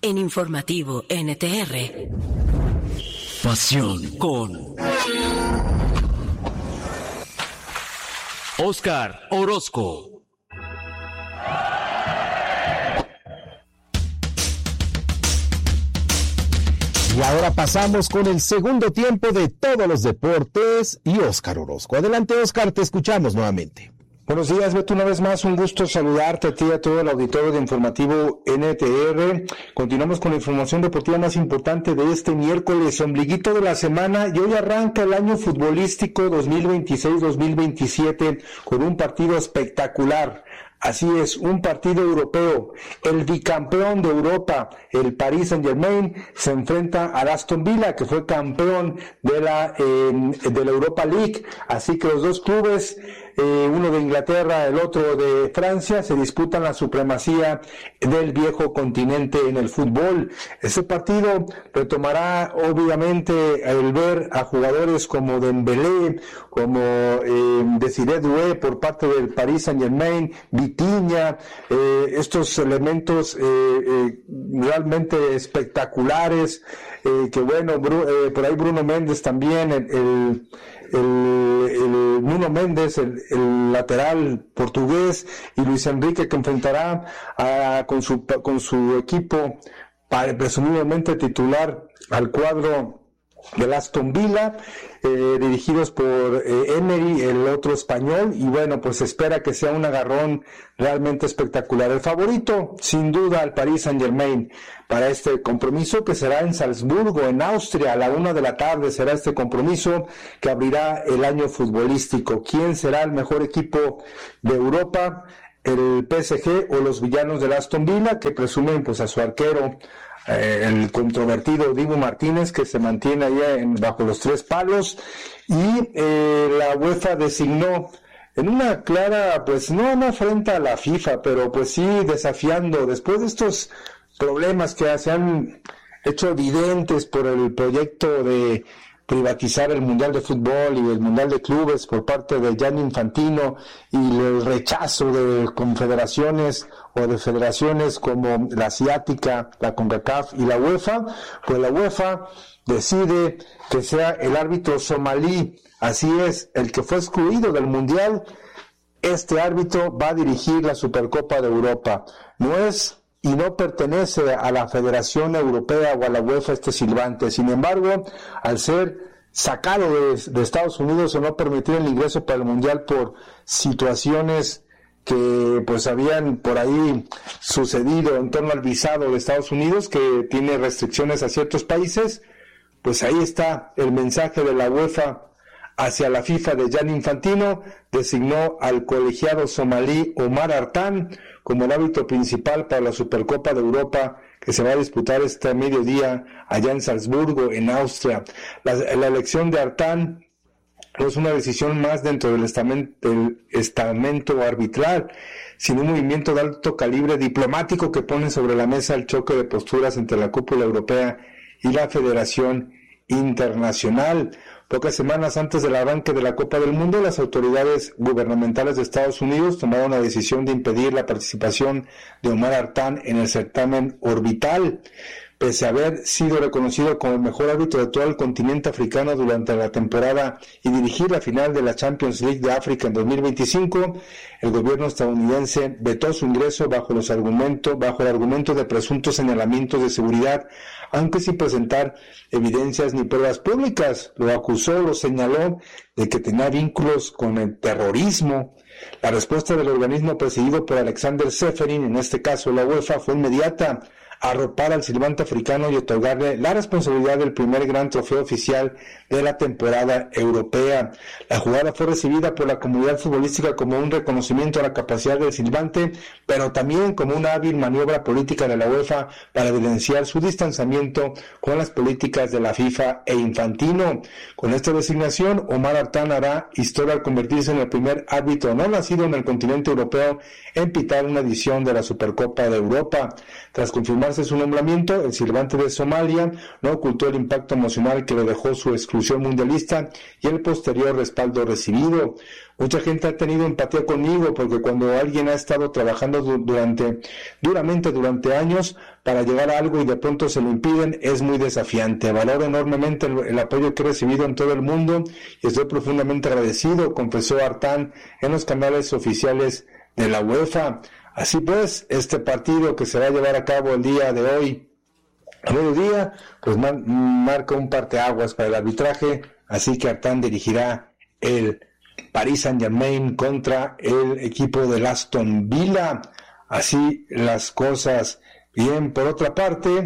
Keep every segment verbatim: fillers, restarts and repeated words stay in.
En Informativo N T R. Pasión con Óscar Orozco. Y ahora pasamos con el segundo tiempo de todos los deportes y Óscar Orozco. Adelante, Óscar, te escuchamos nuevamente. Buenos días, Beto, una vez más, un gusto saludarte a ti y a todo el auditorio de Informativo N T R. Continuamos con la información deportiva más importante de este miércoles, ombliguito de la semana, y hoy arranca el año futbolístico dos mil veintiséis dos mil veintisiete con un partido espectacular. Así es, un partido europeo. El bicampeón de Europa, el Paris Saint-Germain, se enfrenta al Aston Villa, que fue campeón de la eh, de la Europa League. Así que los dos clubes, eh, uno de Inglaterra, el otro de Francia, se disputan la supremacía del viejo continente en el fútbol. Ese partido retomará, obviamente, el ver a jugadores como Dembélé, como eh, Desiré Doué por parte del Paris Saint-Germain, Vitinha, eh, estos elementos eh, eh, realmente espectaculares, eh, que bueno, Bru- eh, por ahí Bruno Méndez también, el, el, el, el Bruno Méndez, el, el lateral portugués, y Luis Enrique, que enfrentará a, con su con su equipo para, presumiblemente titular al cuadro del Aston Villa, eh, dirigidos por eh, Emery, el otro español, y bueno, pues se espera que sea un agarrón realmente espectacular. El favorito, sin duda, al Paris Saint-Germain para este compromiso, que será en Salzburgo, en Austria, a la una de la tarde será este compromiso que abrirá el año futbolístico. ¿Quién será el mejor equipo de Europa? ¿El P S G o los villanos del Aston Villa, que presumen pues a su arquero, Eh, el controvertido Dibu Martínez, que se mantiene ahí en, bajo los tres palos? Y eh, la UEFA designó en una clara, pues no una afrenta a la FIFA, pero pues sí desafiando, después de estos problemas que se han hecho evidentes por el proyecto de privatizar el Mundial de Fútbol y el Mundial de Clubes por parte de Gianni Infantino, y el rechazo de confederaciones o de federaciones como la Asiática, la CONCACAF y la UEFA, pues la UEFA decide que sea el árbitro somalí, así es, el que fue excluido del Mundial. Este árbitro va a dirigir la Supercopa de Europa. No es y no pertenece a la Federación Europea o a la UEFA este silbante. Sin embargo, al ser sacado de, de Estados Unidos o no permitir el ingreso para el Mundial por situaciones que pues habían por ahí sucedido en torno al visado de Estados Unidos, que tiene restricciones a ciertos países, pues ahí está el mensaje de la UEFA hacia la FIFA de Gianni Infantino. Designó al colegiado somalí Omar Artan como el árbitro principal para la Supercopa de Europa, que se va a disputar este mediodía allá en Salzburgo, en Austria. La, la elección de Artan es una decisión más dentro del estamento, del estamento arbitral, sin un movimiento de alto calibre diplomático que pone sobre la mesa el choque de posturas entre la cúpula europea y la Federación Internacional. Pocas semanas antes del arranque de la Copa del Mundo, las autoridades gubernamentales de Estados Unidos tomaron la decisión de impedir la participación de Omar Artan en el certamen orbital, pese a haber sido reconocido como el mejor árbitro de todo el continente africano durante la temporada y dirigir la final de la Champions League de África en dos mil veinticinco. El gobierno estadounidense vetó su ingreso bajo los argumentos, bajo el argumento de presuntos señalamientos de seguridad, aunque sin presentar evidencias ni pruebas públicas. Lo acusó, lo señaló de que tenía vínculos con el terrorismo. La respuesta del organismo presidido por Alexander Seferin, en este caso la UEFA, fue inmediata: arropar al silbante africano y otorgarle la responsabilidad del primer gran trofeo oficial de la temporada europea. La jugada fue recibida por la comunidad futbolística como un reconocimiento a la capacidad del silbante, pero también como una hábil maniobra política de la UEFA para evidenciar su distanciamiento con las políticas de la FIFA e Infantino. Con esta designación, Omar Artan hará historia al convertirse en el primer árbitro no nacido en el continente europeo en pitar una edición de la Supercopa de Europa. Tras confirmar confirmarse su nombramiento, el sirviente de Somalia no ocultó el impacto emocional que le dejó su exclusión mundialista y el posterior respaldo recibido. Mucha gente ha tenido empatía conmigo porque cuando alguien ha estado trabajando durante, duramente durante años para llegar a algo y de pronto se lo impiden, es muy desafiante. Valoro enormemente el, el apoyo que he recibido en todo el mundo y estoy profundamente agradecido, confesó Artán en los canales oficiales de la UEFA. Así pues, este partido que se va a llevar a cabo el día de hoy, a mediodía, pues man, marca un parteaguas para el arbitraje, así que Artán dirigirá el Paris Saint-Germain contra el equipo del Aston Villa. Así las cosas. Bien, por otra parte,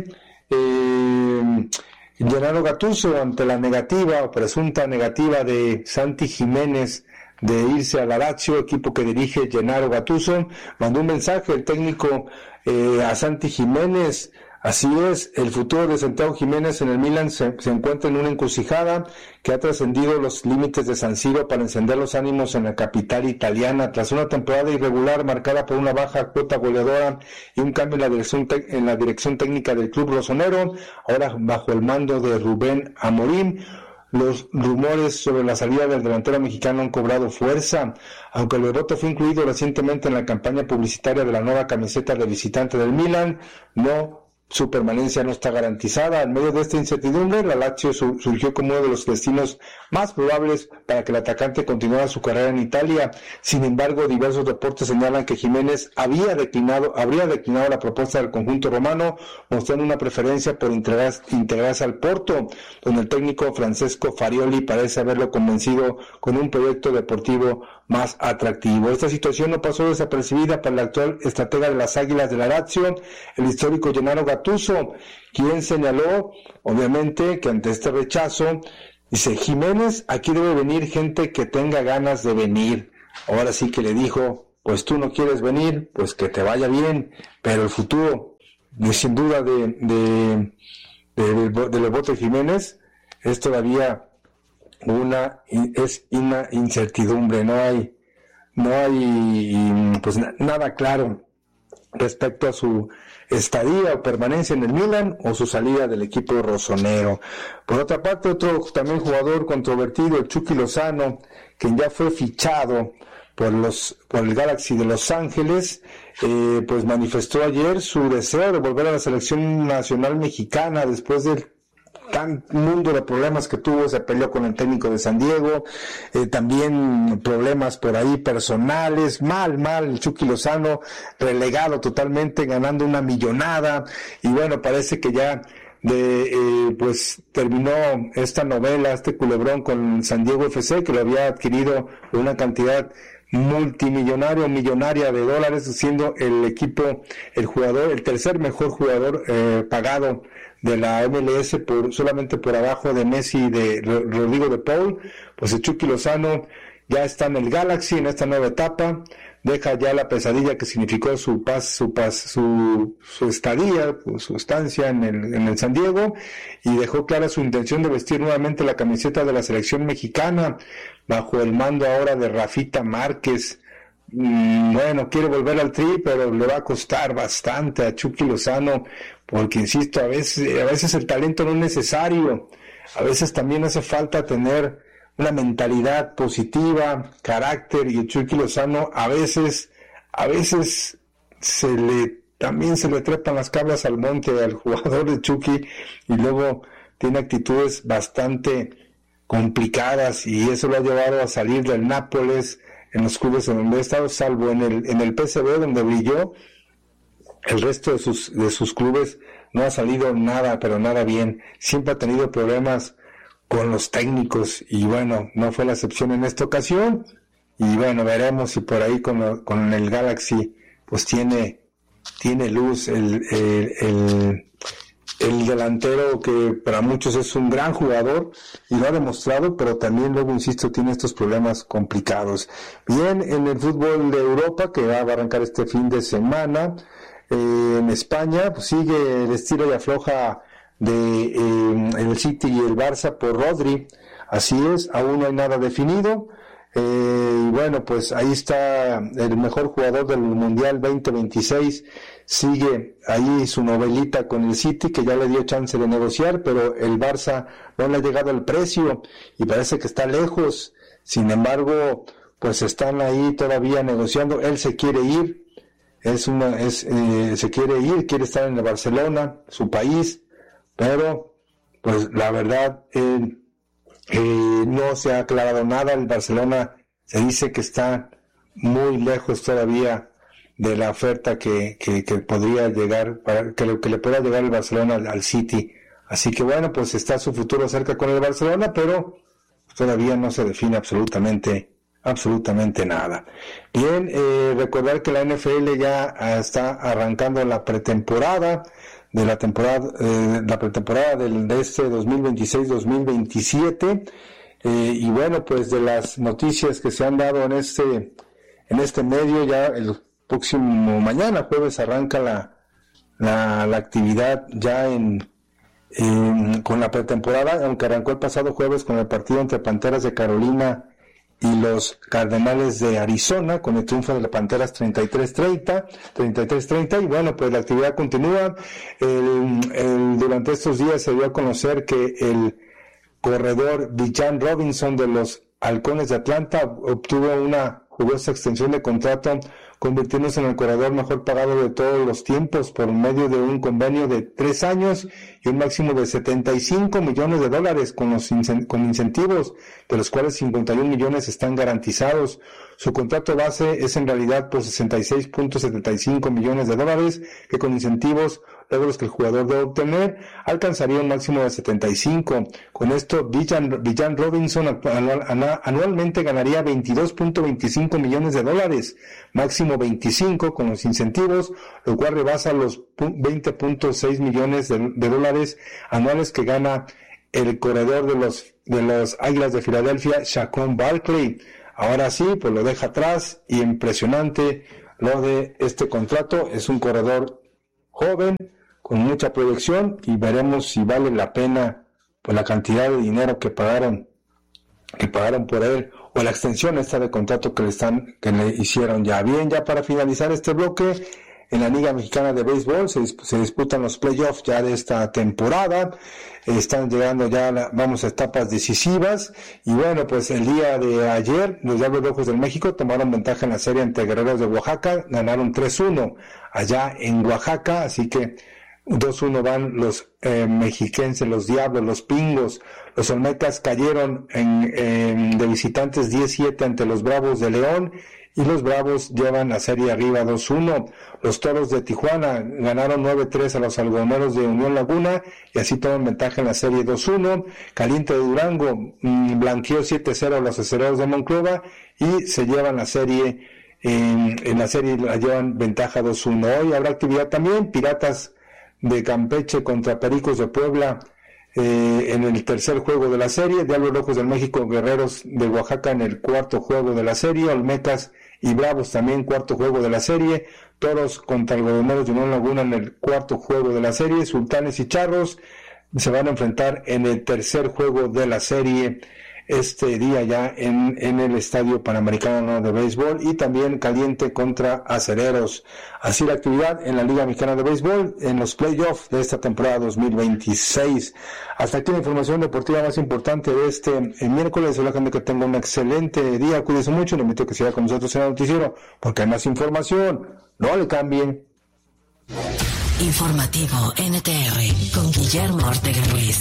eh, Gennaro Gattuso, ante la negativa o presunta negativa de Santi Jiménez de irse a la Lazio, equipo que dirige Gennaro Gattuso, mandó un mensaje el técnico eh, a Santi Jiménez. Así es, el futuro de Santiago Jiménez en el Milan se, se encuentra en una encrucijada que ha trascendido los límites de San Siro para encender los ánimos en la capital italiana. Tras una temporada irregular marcada por una baja cuota goleadora y un cambio en la dirección, te- en la dirección técnica del club rosonero, ahora bajo el mando de Rubén Amorim, los rumores sobre la salida del delantero mexicano han cobrado fuerza. Aunque el rebote fue incluido recientemente en la campaña publicitaria de la nueva camiseta de visitante del Milan, no su permanencia no está garantizada. En medio de esta incertidumbre, la Lazio su- surgió como uno de los destinos más probables para que el atacante continuara su carrera en Italia. Sin embargo, diversos reportes señalan que Jiménez había declinado, habría declinado la propuesta del conjunto romano, mostrando una preferencia por integrar- integrarse al Porto, donde el técnico Francesco Farioli parece haberlo convencido con un proyecto deportivo más atractivo. Esta situación no pasó desapercibida para el actual estratega de las Águilas de la Lazio, el histórico Gennaro Gattuso, quien señaló, obviamente, que ante este rechazo, dice, Jiménez, aquí debe venir gente que tenga ganas de venir. Ahora sí que le dijo, pues tú no quieres venir, pues que te vaya bien, pero el futuro, sin duda, de, de, de, de, del voto de Jiménez, es todavía una, es una incertidumbre, no hay, no hay, pues nada claro respecto a su estadía o permanencia en el Milan o su salida del equipo rosonero. Por otra parte, otro también jugador controvertido, el Chucky Lozano, quien ya fue fichado por los por el Galaxy de Los Ángeles, eh, pues manifestó ayer su deseo de volver a la selección nacional mexicana después del tan mundo de problemas que tuvo. Se peleó con el técnico de San Diego, eh, también problemas por ahí personales, mal, mal, el Chucky Lozano relegado totalmente, ganando una millonada, y bueno, parece que ya de eh, pues terminó esta novela, este culebrón con San Diego F C, que lo había adquirido por una cantidad multimillonaria, millonaria de dólares, siendo el equipo, el jugador, el tercer mejor jugador eh, pagado de la M L S, por solamente por abajo de Messi y de Rodrigo de Paul. Pues el Chucky Lozano ya está en el Galaxy en esta nueva etapa, deja ya la pesadilla que significó su paz, su paz, su, su estadía, su estancia en el, en el San Diego, y dejó clara su intención de vestir nuevamente la camiseta de la selección mexicana bajo el mando ahora de Rafita Márquez. Mm, bueno, quiere volver al Tri, pero le va a costar bastante a Chucky Lozano, porque insisto, a veces, a veces el talento no es necesario, a veces también hace falta tener una mentalidad positiva, carácter, y el Chucky Lozano a veces, a veces se le, también se le trepan las cabras al monte al jugador de Chucky, y luego tiene actitudes bastante complicadas, y eso lo ha llevado a salir del Nápoles en los clubes en donde ha estado, salvo en el, en el P S V donde brilló. El resto de sus, de sus clubes no ha salido nada, pero nada bien. Siempre ha tenido problemas con los técnicos, y bueno, no fue la excepción en esta ocasión. Y bueno, veremos si por ahí con, con el Galaxy pues tiene, tiene luz el, el, el, el delantero, que para muchos es un gran jugador y lo ha demostrado, pero también luego, insisto, tiene estos problemas complicados. Bien, en el fútbol de Europa, que va a arrancar este fin de semana, Eh, en España, pues sigue el estilo y afloja de eh, el City y el Barça por Rodri. Así es, aún no hay nada definido. Eh, y bueno, pues ahí está el mejor jugador del Mundial veinte veintiséis, sigue ahí su novelita con el City, que ya le dio chance de negociar, pero el Barça no le ha llegado el precio y parece que está lejos. Sin embargo, pues están ahí todavía negociando. Él se quiere ir, es una, es, eh, se quiere ir, quiere estar en el Barcelona, su país, pero pues la verdad, eh, eh, no se ha aclarado nada. El Barcelona se dice que está muy lejos todavía de la oferta que, que, que podría llegar, para que, le, que le pueda llegar el Barcelona al, al City. Así que bueno, pues está su futuro cerca con el Barcelona, pero todavía no se define absolutamente absolutamente nada. Bien, eh, recordar que la N F L ya está arrancando la pretemporada de la temporada eh, la pretemporada del, de este dos mil veintiséis dos mil veintisiete, eh, y bueno, pues de las noticias que se han dado en este en este medio, ya el próximo mañana jueves arranca la la, la actividad ya en Eh, con la pretemporada, aunque arrancó el pasado jueves con el partido entre Panteras de Carolina y los Cardenales de Arizona, con el triunfo de las Panteras treinta y tres treinta, y bueno, pues la actividad continúa. El, el, durante estos días se dio a conocer que el corredor Bijan Robinson de los Halcones de Atlanta obtuvo una jugosa extensión de contrato, convirtiéndose en el corredor mejor pagado de todos los tiempos por medio de un convenio de tres años y un máximo de setenta y cinco millones de dólares con los incen- con incentivos, de los cuales cincuenta y un millones están garantizados. Su contrato base es en realidad por sesenta y seis punto setenta y cinco millones de dólares, que con incentivos, luego los que el jugador debe obtener, alcanzaría un máximo de setenta y cinco. Con esto, Bijan, Bijan Robinson anual, anualmente ganaría veintidós punto veinticinco millones de dólares, máximo veinticinco con los incentivos, lo cual rebasa los veinte punto seis millones de, de dólares anuales que gana el corredor de los de los Águilas de Filadelfia, Saquon Barkley. Ahora sí, pues lo deja atrás, y impresionante lo de este contrato. Es un corredor joven, con mucha proyección, y veremos si vale la pena por la cantidad de dinero que pagaron que pagaron por él, o la extensión esta de contrato que le están que le hicieron ya. Bien, ya para finalizar este bloque, en la Liga Mexicana de Béisbol se, se disputan los playoffs ya de esta temporada. Están llegando ya, la, vamos a etapas decisivas, y bueno, pues el día de ayer los Diablos Rojos del México tomaron ventaja en la serie ante Guerreros de Oaxaca, ganaron tres uno allá en Oaxaca, así que dos uno van los eh, mexiquenses, los Diablos, los Pingos. Los Olmecas cayeron en, en, de visitantes diez siete ante los Bravos de León, y los Bravos llevan la serie arriba dos uno. Los Toros de Tijuana ganaron nueve tres a los Algodoneros de Unión Laguna, y así toman ventaja en la serie dos uno. Caliente de Durango mmm, blanqueó siete cero a los Acereros de Monclova, y se llevan la serie, en, en la serie la llevan ventaja dos uno. Hoy habrá actividad también. Piratas de Campeche contra Pericos de Puebla eh, en el tercer juego de la serie. Diablos Rojos del México, Guerreros de Oaxaca en el cuarto juego de la serie. Olmecas y Bravos también cuarto juego de la serie. Toros contra Algodoneros de Unión Laguna en el cuarto juego de la serie. Sultanes y Charros se van a enfrentar en el tercer juego de la serie este día ya en, en el Estadio Panamericano de Béisbol. Y también Caliente contra Acereros. Así la actividad en la Liga Mexicana de Béisbol en los playoffs de esta temporada dos mil veintiséis. Hasta aquí la información deportiva más importante de este el miércoles. Ojalá que tenga un excelente día, cuídense mucho, le invito a que siga con nosotros en el noticiero, porque hay más información. No le cambien. Informativo N T R con Guillermo Ortega Ruiz.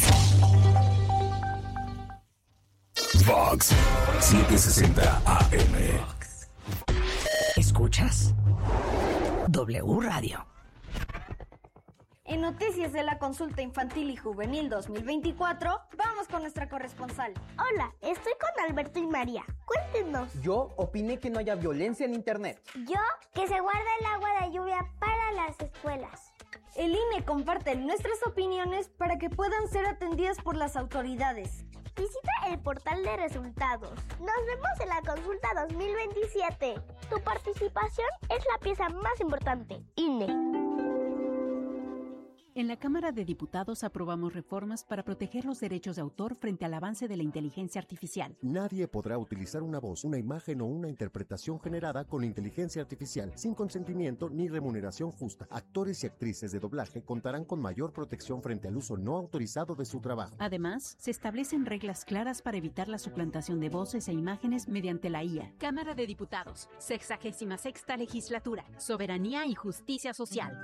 Vox setecientos sesenta A M. ¿Escuchas? W Radio. En noticias de la Consulta Infantil y Juvenil dos mil veinticuatro, vamos con nuestra corresponsal. Hola, estoy con Alberto y María. Cuéntenos. Yo opiné que no haya violencia en internet. Yo, que se guarde el agua de lluvia para las escuelas. El I N E comparte nuestras opiniones para que puedan ser atendidas por las autoridades. Visita el portal de resultados. Nos vemos en la Consulta dos mil veintisiete. Tu participación es la pieza más importante. I N E. En la Cámara de Diputados aprobamos reformas para proteger los derechos de autor frente al avance de la inteligencia artificial. Nadie podrá utilizar una voz, una imagen o una interpretación generada con inteligencia artificial sin consentimiento ni remuneración justa. Actores y actrices de doblaje contarán con mayor protección frente al uso no autorizado de su trabajo. Además, se establecen reglas claras para evitar la suplantación de voces e imágenes mediante la I A. Cámara de Diputados, sexagésima sexta legislatura, soberanía y justicia social.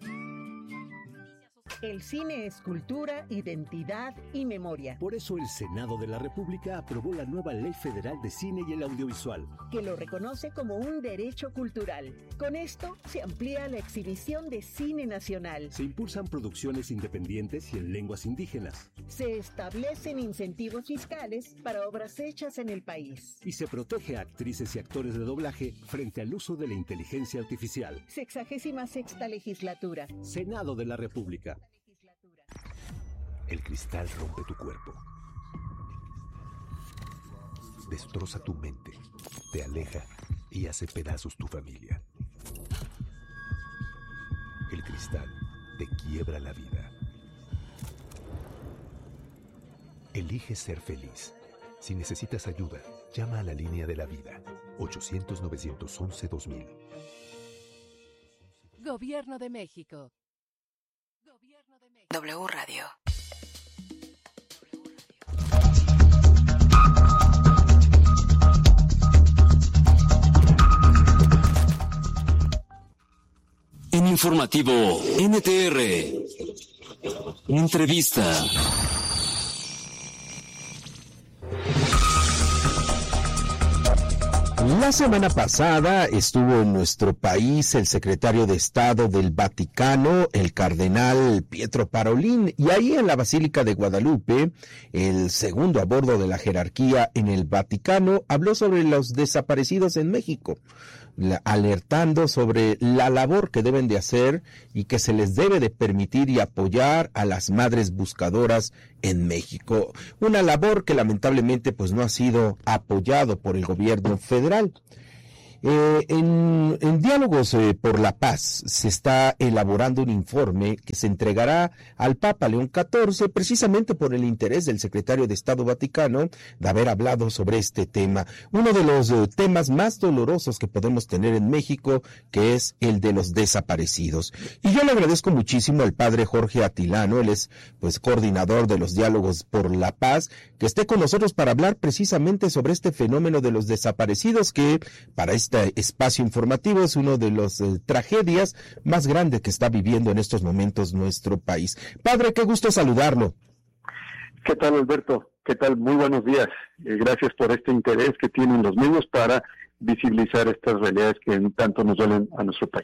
El cine es cultura, identidad y memoria. Por eso el Senado de la República aprobó la nueva Ley Federal de Cine y el Audiovisual, que lo reconoce como un derecho cultural. Con esto se amplía la exhibición de cine nacional. Se impulsan producciones independientes y en lenguas indígenas. Se establecen incentivos fiscales para obras hechas en el país. Y se protege a actrices y actores de doblaje frente al uso de la inteligencia artificial. Sexagésima sexta legislatura. Senado de la República. El cristal rompe tu cuerpo, destroza tu mente, te aleja y hace pedazos tu familia. El cristal te quiebra la vida. Elige ser feliz. Si necesitas ayuda, llama a la línea de la vida, ochocientos, novecientos once, dos mil. Gobierno de México. W Radio. En informativo N T R. Entrevista. La semana pasada estuvo en nuestro país el secretario de Estado del Vaticano, el cardenal Pietro Parolin, y ahí en la Basílica de Guadalupe, el segundo a bordo de la jerarquía en el Vaticano, habló sobre los desaparecidos en México, alertando sobre la labor que deben de hacer y que se les debe de permitir y apoyar a las madres buscadoras en México. Una labor que lamentablemente pues no ha sido apoyado por el gobierno federal. Eh, en, en Diálogos eh, por la Paz se está elaborando un informe que se entregará al Papa León catorce precisamente por el interés del secretario de Estado Vaticano de haber hablado sobre este tema, uno de los eh, temas más dolorosos que podemos tener en México, que es el de los desaparecidos. Y yo le agradezco muchísimo al padre Jorge Atilano, él es pues coordinador de los Diálogos por la Paz, que esté con nosotros para hablar precisamente sobre este fenómeno de los desaparecidos, que para este Este espacio informativo es uno de las eh, tragedias más grandes que está viviendo en estos momentos nuestro país. Padre, qué gusto saludarlo. ¿Qué tal, Alberto? ¿Qué tal? Muy buenos días. Eh, gracias por este interés que tienen los medios para visibilizar estas realidades que tanto nos duelen a nuestro país.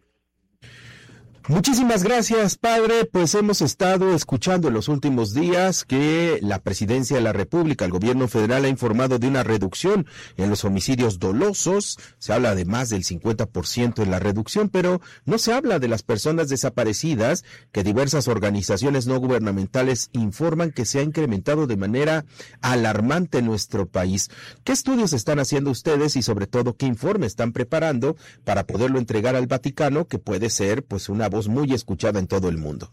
Muchísimas gracias, padre. Pues hemos estado escuchando en los últimos días que la Presidencia de la República, el gobierno federal, ha informado de una reducción en los homicidios dolosos. Se habla de más del cincuenta por ciento en la reducción, pero no se habla de las personas desaparecidas, que diversas organizaciones no gubernamentales informan que se ha incrementado de manera alarmante en nuestro país. ¿Qué estudios están haciendo ustedes y sobre todo qué informe están preparando para poderlo entregar al Vaticano, que puede ser pues una voz muy escuchada en todo el mundo?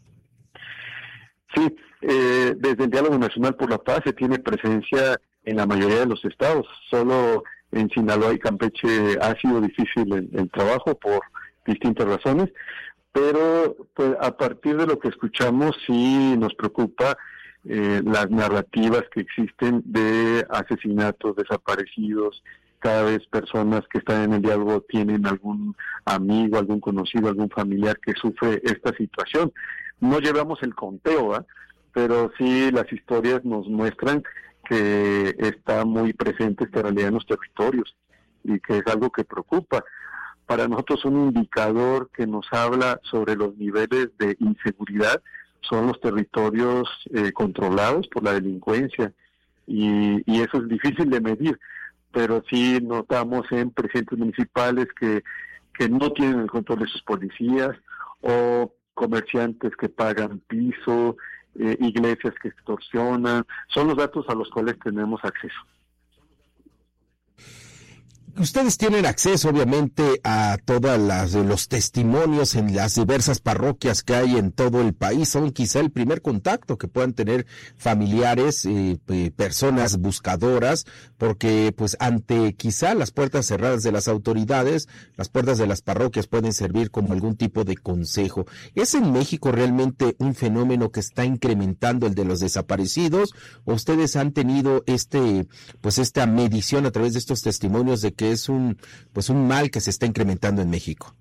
Sí, eh, desde el Diálogo Nacional por la Paz se tiene presencia en la mayoría de los estados. Solo en Sinaloa y Campeche ha sido difícil el, el trabajo por distintas razones, pero pues, a partir de lo que escuchamos sí nos preocupa eh, las narrativas que existen de asesinatos, desaparecidos. Cada vez personas que están en el diálogo tienen algún amigo, algún conocido, algún familiar que sufre esta situación. No llevamos el conteo, ¿eh? Pero sí las historias nos muestran que está muy presente esta realidad en los territorios y que es algo que preocupa. Para nosotros un indicador que nos habla sobre los niveles de inseguridad son los territorios eh, controlados por la delincuencia y, y eso es difícil de medir. Pero sí notamos en presidentes municipales que, que no tienen el control de sus policías, o comerciantes que pagan piso, eh, iglesias que extorsionan. Son los datos a los cuales tenemos acceso. Ustedes tienen acceso, obviamente, a todos los testimonios en las diversas parroquias que hay en todo el país. Son quizá el primer contacto que puedan tener familiares, eh, eh, personas buscadoras, porque pues ante quizá las puertas cerradas de las autoridades, las puertas de las parroquias pueden servir como algún tipo de consejo. ¿Es en México realmente un fenómeno que está incrementando el de los desaparecidos? ¿O ustedes han tenido este, pues esta medición a través de estos testimonios de que es un pues un mal que se está incrementando en México?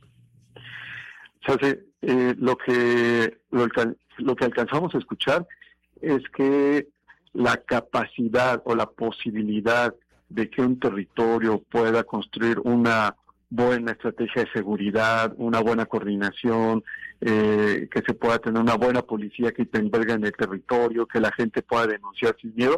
O sea, eh, lo que lo, lo que alcanzamos a escuchar es que la capacidad o la posibilidad de que un territorio pueda construir una buena estrategia de seguridad, una buena coordinación, eh, que se pueda tener una buena policía que te enverga en el territorio, que la gente pueda denunciar sin miedo,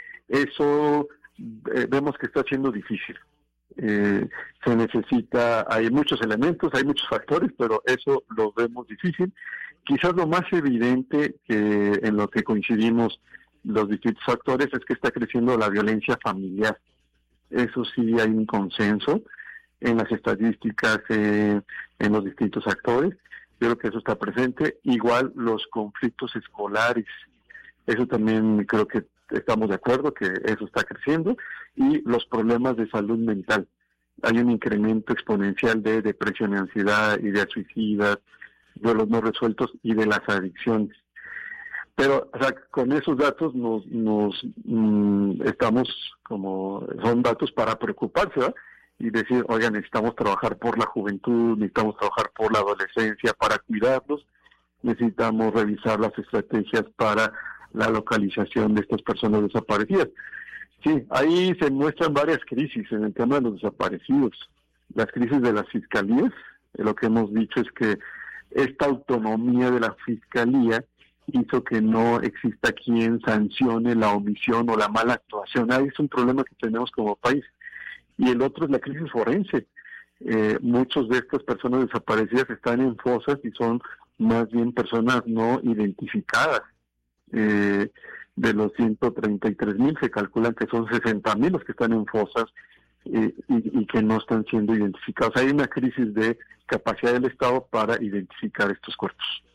eso eh, vemos que está siendo difícil. Eh, se necesita, hay muchos elementos, hay muchos factores, pero eso lo vemos difícil. Quizás lo más evidente que en lo que coincidimos los distintos factores es que está creciendo la violencia familiar. Eso sí hay un consenso en las estadísticas, eh, en los distintos actores. Yo creo que eso está presente. Igual los conflictos escolares, eso también creo que estamos de acuerdo que eso está creciendo, y los problemas de salud mental. Hay un incremento exponencial de depresión y ansiedad, ideas suicidas, duelos no resueltos y de las adicciones. Pero, o sea, con esos datos nos, nos mmm, estamos como, son datos para preocuparse, ¿verdad? Y decir, oigan, necesitamos trabajar por la juventud, necesitamos trabajar por la adolescencia para cuidarlos, necesitamos revisar las estrategias para la localización de estas personas desaparecidas. Sí, ahí se muestran varias crisis en el tema de los desaparecidos. Las crisis de las fiscalías, lo que hemos dicho es que esta autonomía de la fiscalía hizo que no exista quien sancione la omisión o la mala actuación. Ahí es un problema que tenemos como país. Y el otro es la crisis forense. Eh, muchos de estas personas desaparecidas están en fosas y son más bien personas no identificadas. Eh, de los ciento treinta y tres mil se calculan que son sesenta mil los que están en fosas eh, y, y que no están siendo identificados. Hay una crisis de capacidad del Estado para identificar estos cuerpos.